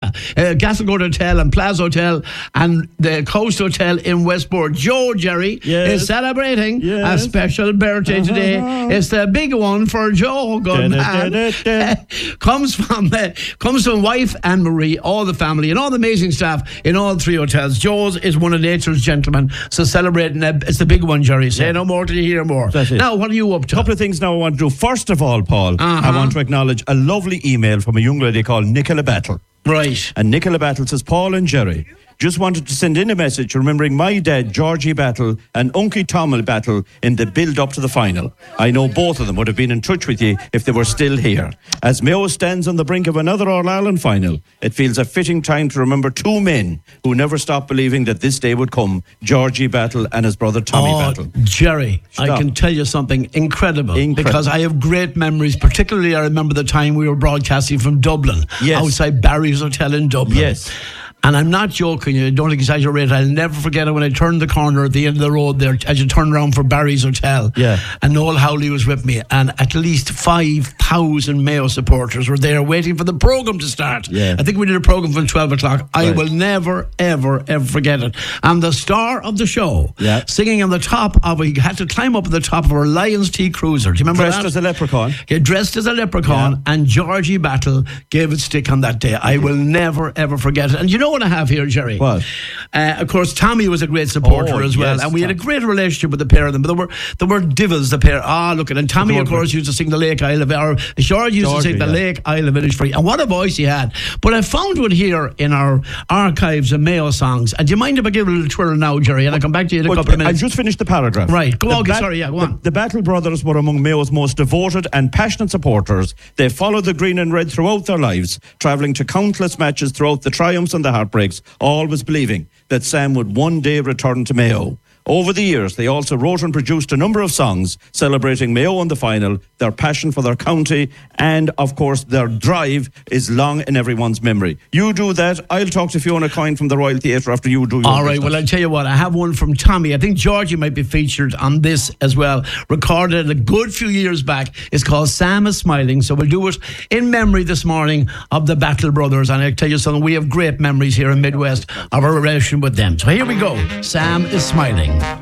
Castlecourt Hotel and Plaza Hotel and the Coast Hotel in Westport. Joe, Jerry, is celebrating a special birthday today. It's the big one for Joe. Good man. Comes from wife Anne Marie, all the family, and all the amazing staff in all three hotels. Joe's is one of nature's gentlemen, so celebrating. It's the big one, Jerry. Say no more till you hear more. Now, what are you up to? A couple of things now I want to do. First of all, Paul, I want to acknowledge a lovely email from a young lady called Nicola Battle. Right. And Nicola Battle says, Paul and Jerry, just wanted to send in a message remembering my dad, Georgie Battle, and Uncle Tommel Battle in the build-up to the final. I know both of them would have been in touch with you if they were still here. As Mayo stands on the brink of another All-Ireland final, it feels a fitting time to remember two men who never stopped believing that this day would come, Georgie Battle and his brother Tommy Battle. Jerry, I can tell you something incredible, because I have great memories. Particularly, I remember the time we were broadcasting from Dublin, outside Barry's Hotel in Dublin. Yes. And I'm not joking, you don't exaggerate. I'll never forget it when I turned the corner at the end of the road there as you turn around for Barry's Hotel. Yeah. And Noel Howley was with me, and at least 5,000 Mayo supporters were there waiting for the programme to start. Yeah. I think we did a programme from 12 o'clock. I will never, ever, ever forget it. And the star of the show, singing on the top of, he had to climb up at the top of her Lions T Cruiser. Do you remember Dressed as a leprechaun. Dressed as a leprechaun, and Georgie Battle gave it stick on that day. I will never, ever forget it. And you know what I have here, Jerry? What? Of course, Tommy was a great supporter as well, and we had a great relationship with the pair of them. But there were divils, the pair. Look at, and Tommy, of course, used to sing the Lake Isle of It, or George used to sing the Lake Isle of It is free. And what a voice he had! But I found one here in our archives of Mayo songs. And do you mind if I give it a little twirl now, Jerry? And I'll come back to you in a couple of minutes. I just finished the paragraph. Right, go on. Go on. The Battle brothers were among Mayo's most devoted and passionate supporters. They followed the green and red throughout their lives, travelling to countless matches throughout the triumphs and the heartbreaks, always believing that Sam would one day return to Mayo. Over the years, they also wrote and produced a number of songs celebrating Mayo in the final, their passion for their county, and, of course, their drive is long in everyone's memory. You do that. I'll talk to Fiona Coyne from the Royal Theatre after you do your All right, well, I'll tell you what, I have one from Tommy. I think Georgie might be featured on this as well. Recorded a good few years back. It's called Sam is Smiling, so we'll do it in memory this morning of the Battle Brothers. And I'll tell you something, we have great memories here in Midwest of our relation with them. So here we go. Sam is Smiling.